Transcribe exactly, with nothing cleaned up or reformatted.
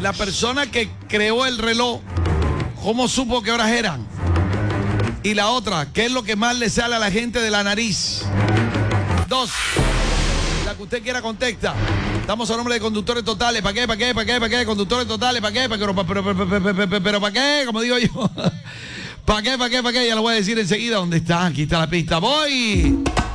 La persona que creó el reloj, ¿cómo supo qué horas eran? Y la otra, ¿qué es lo que más le sale a la gente de la nariz? Dos, la que usted quiera contesta. Estamos a nombre de Conductores Totales. ¿Para qué? ¿Para qué? ¿Para qué? ¿Para qué? Conductores Totales. ¿Para qué? ¿Para qué? Pero, pero, pero, pero, pero, pero ¿para qué? Como digo yo. ¿Para qué? ¿Para qué? ¿Para qué? Ya lo voy a decir enseguida. ¿Dónde está? Aquí está la pista. ¡Voy!